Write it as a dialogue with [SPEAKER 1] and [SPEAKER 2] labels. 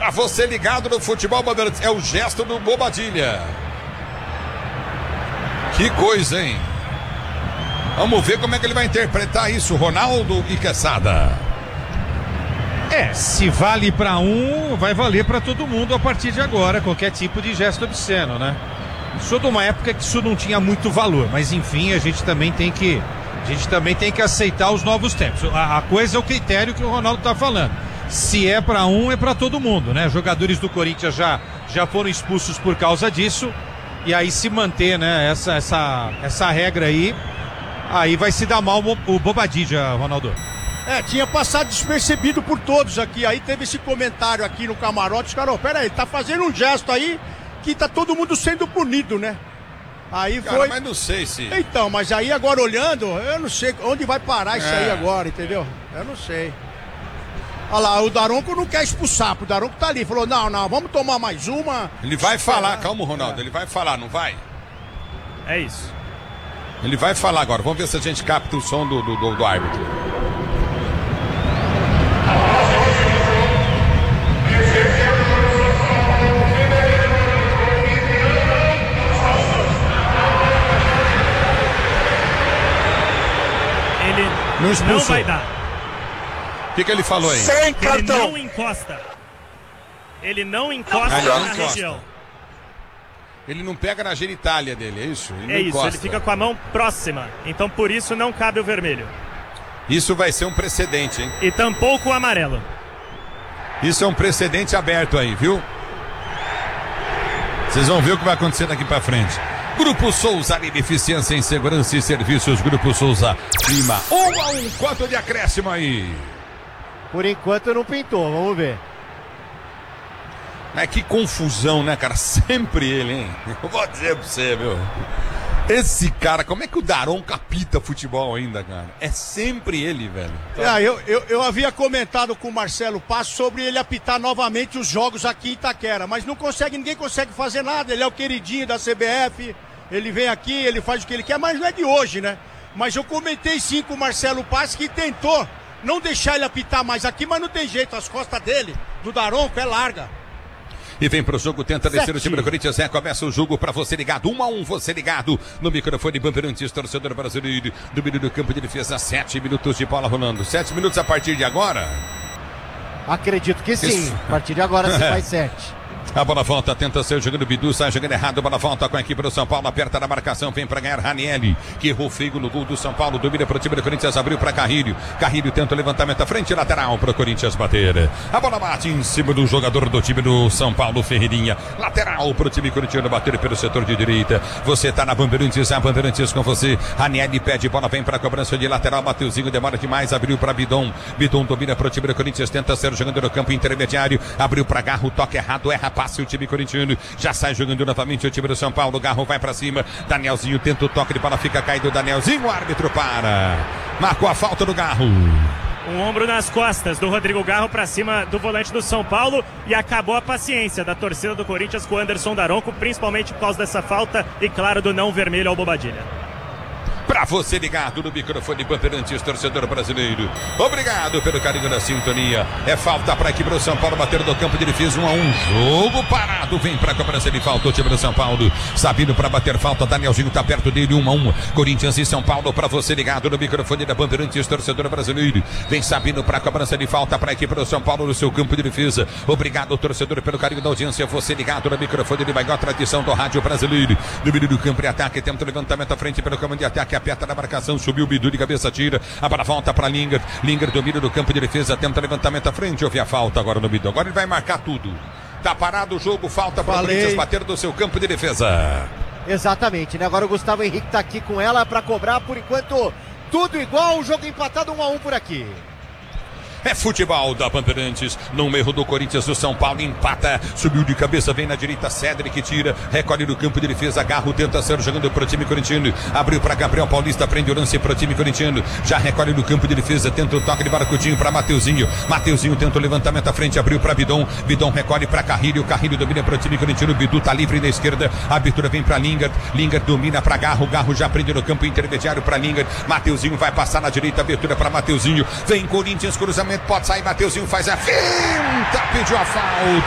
[SPEAKER 1] Pra você ligado no futebol Bandeirantes, é o gesto do Bobadilha. Que coisa, hein? Vamos ver como é que ele vai interpretar isso, Ronaldo e Quesada.
[SPEAKER 2] Se vale pra um, vai valer pra todo mundo a partir de agora, qualquer tipo de gesto obsceno, né? Sou de uma época que isso não tinha muito valor, mas enfim, a gente também tem que aceitar os novos tempos. A coisa é o critério que o Ronaldo tá falando. Se é pra um, é pra todo mundo, né? Jogadores do Corinthians já foram expulsos por causa disso, e aí se manter, né, essa regra aí vai se dar mal o Bobadilha, Ronaldo.
[SPEAKER 3] Tinha passado despercebido por todos aqui. Aí teve esse comentário aqui no camarote. Os caras, pera aí, tá fazendo um gesto aí que tá todo mundo sendo punido, né? Aí
[SPEAKER 1] cara,
[SPEAKER 3] foi.
[SPEAKER 1] Mas não sei se.
[SPEAKER 3] Então, mas aí agora olhando, eu não sei onde vai parar isso aí agora, entendeu? Eu não sei. Olha lá, o Daronco não quer expulsar, o Daronco tá ali. Falou, não, vamos tomar mais uma.
[SPEAKER 1] Ele vai falar, calma, Ronaldo, ele vai falar, não vai?
[SPEAKER 4] É isso.
[SPEAKER 1] Ele vai falar agora, vamos ver se a gente capta o som do árbitro.
[SPEAKER 4] Não vai dar.
[SPEAKER 1] O que ele falou aí?
[SPEAKER 4] Sem cartão. Ele não encosta. Ele não encosta na região.
[SPEAKER 1] Ele não pega na genitália dele, é isso?
[SPEAKER 4] Ele fica com a mão próxima. Então por isso não cabe o vermelho.
[SPEAKER 1] Isso vai ser um precedente, hein?
[SPEAKER 4] E tampouco o amarelo.
[SPEAKER 1] Isso é um precedente aberto aí, viu? Vocês vão ver o que vai acontecer daqui pra frente. Grupo Souza, Eficiência em Segurança e Serviços. Grupo Souza, Lima. 1-1, quanto de acréscimo aí?
[SPEAKER 5] Por enquanto não pintou, vamos ver.
[SPEAKER 1] Que confusão, né, cara? Sempre ele, hein? Eu vou dizer pra você, viu? Esse cara, como é que o Daronco apita futebol ainda, cara? É sempre ele, velho.
[SPEAKER 3] Eu havia comentado com o Marcelo Passo sobre ele apitar novamente os jogos aqui em Itaquera, mas ninguém consegue fazer nada. Ele é o queridinho da CBF, ele vem aqui, ele faz o que ele quer, mas não é de hoje, né? Mas eu comentei sim com o Marcelo Passo que tentou não deixar ele apitar mais aqui, mas não tem jeito, as costas dele, do Daronco, é larga.
[SPEAKER 1] E vem pro jogo, tenta descer o time do Corinthians. Começa o jogo pra você ligado. 1-1, você ligado no microfone Bandeirantes, torcedor brasileiro do meio do campo de defesa. 7 minutos de bola rolando. 7 minutos a partir de agora?
[SPEAKER 5] Acredito que sim. A partir de agora se faz 7.
[SPEAKER 1] A bola volta, tenta ser jogando Bidu, sai jogando errado, a bola volta com a equipe do São Paulo, aperta na marcação, vem pra ganhar Ranieri, que errou feio no gol do São Paulo, domina pro time do Corinthians, abriu pra Carrilho tenta o levantamento à frente, lateral pro Corinthians bater, a bola bate em cima do jogador do time do São Paulo, Ferreirinha, lateral pro time corintiano bater pelo setor de direita, você tá na Bandeirantes, a Bandeirantes com você, Ranieri pede bola, vem pra cobrança de lateral, Mateuzinho demora demais, abriu pra Bidon domina pro time do Corinthians, tenta ser jogando no campo intermediário, abriu pra Garro, toque errado, erra passe o time corintiano, já sai jogando novamente o time do São Paulo, Garro vai pra cima, Danielzinho tenta o toque de bola, fica caído, Danielzinho, o árbitro para, marcou a falta do Garro.
[SPEAKER 4] Um ombro nas costas do Rodrigo Garro pra cima do volante do São Paulo e acabou a paciência da torcida do Corinthians com o Anderson Daronco, principalmente por causa dessa falta e claro do não vermelho ao Bobadilha.
[SPEAKER 1] Pra você ligado no microfone Bandeirantes, torcedor brasileiro. Obrigado pelo carinho da sintonia. É falta pra equipe do São Paulo bater no campo de defesa 1-1. Jogo parado. Vem pra cobrança de falta o time do São Paulo. Sabino pra bater falta. Danielzinho tá perto dele. 1-1. Corinthians e São Paulo pra você ligado no microfone da Bandeirantes, torcedor brasileiro. Vem Sabino pra cobrança de falta pra equipe do São Paulo no seu campo de defesa. Obrigado, torcedor, pelo carinho da audiência. Você ligado no microfone de maior tradição do rádio brasileiro. No meio do campo de ataque. Tenta o levantamento à frente pelo campo de ataque. Aperta na marcação, subiu o Bidu de cabeça, tira, a bola volta para Linger domina do campo de defesa, tenta levantamento à frente, houve a falta agora no Bidu, agora ele vai marcar tudo, tá parado o jogo, falta para o Corinthians bater do seu campo de defesa.
[SPEAKER 5] Exatamente, né? Agora o Gustavo Henrique tá aqui com ela para cobrar, por enquanto tudo igual, o jogo empatado 1-1 por aqui.
[SPEAKER 1] É futebol da Bandeirantes, no erro do Corinthians, do São Paulo, empata, subiu de cabeça, vem na direita, Cedric tira, recolhe no campo de defesa, Garro tenta ser jogando pro time corintiano, abriu para Gabriel Paulista, prende o lance pro time corintiano, já recolhe no campo de defesa, tenta o toque de Baracutinho para Mateuzinho tenta o levantamento à frente, abriu para Bidon recolhe para Carrilho domina pro time corintiano, Bidu tá livre na esquerda, a abertura vem para Linger domina para Garro já prende no campo intermediário para Linger, Mateuzinho vai passar na direita, abertura para Mateuzinho, vem Corinthians, cruzamento, pode sair, Mateuzinho faz a finta, pediu a falta.